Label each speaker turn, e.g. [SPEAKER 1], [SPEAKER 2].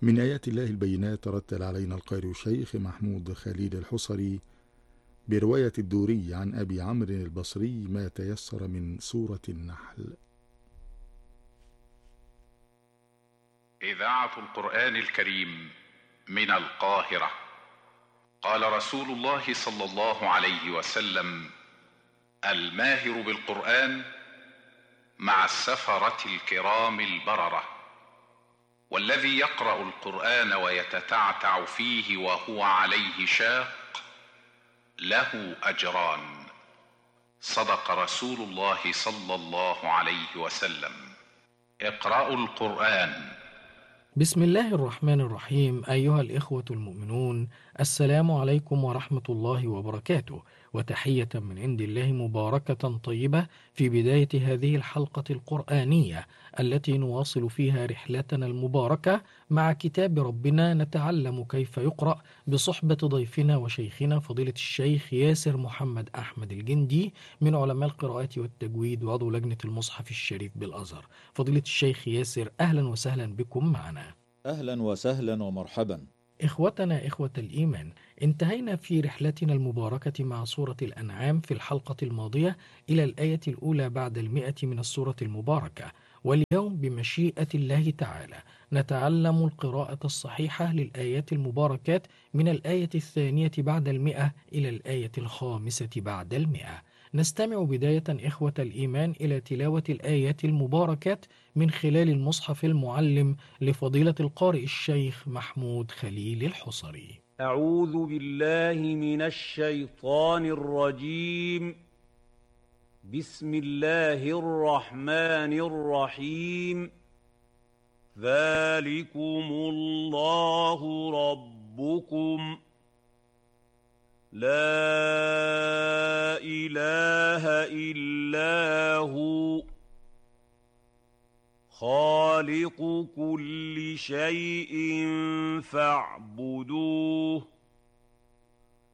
[SPEAKER 1] من آيات الله البينات رتل علينا القارئ الشيخ محمود خليل الحصري برواية الدوري عن أبي عمرو البصري ما تيسر من سورة النحل.
[SPEAKER 2] إذاعة القرآن الكريم من القاهرة. قال رسول الله صلى الله عليه وسلم: الماهر بالقرآن مع السفرة الكرام البررة، والذي يقرأ القرآن ويتتعتع فيه وهو عليه شاق له أجران. صدق رسول الله صلى الله عليه وسلم. اقرأوا القرآن.
[SPEAKER 3] بسم الله الرحمن الرحيم. أيها الإخوة المؤمنون، السلام عليكم ورحمة الله وبركاته، وتحية من عند الله مباركة طيبة في بداية هذه الحلقة القرآنية التي نواصل فيها رحلتنا المباركة مع كتاب ربنا نتعلم كيف يقرأ، بصحبة ضيفنا وشيخنا فضيلة الشيخ ياسر محمد أحمد الجندي من علماء القراءات والتجويد وعضو لجنة المصحف الشريف بالأزهر. فضيلة الشيخ ياسر، أهلا وسهلا بكم معنا.
[SPEAKER 4] أهلا وسهلا ومرحبا.
[SPEAKER 3] إخوتنا إخوة الإيمان، انتهينا في رحلتنا المباركة مع سورة الأنعام في الحلقة الماضية إلى الآية الأولى بعد 100 من السورة المباركة، واليوم بمشيئة الله تعالى نتعلم القراءة الصحيحة للآيات المباركات من الآية الثانية بعد 100 إلى الآية الخامسة بعد 100. نستمع بداية إخوة الإيمان إلى تلاوة الآيات المباركات من خلال المصحف المعلم لفضيلة القارئ الشيخ محمود خليل الحصري.
[SPEAKER 5] أعوذ بالله من الشيطان الرجيم. بسم الله الرحمن الرحيم. ذلكم الله ربكم لا إله إلا هو خالق كل شيء فاعبدوه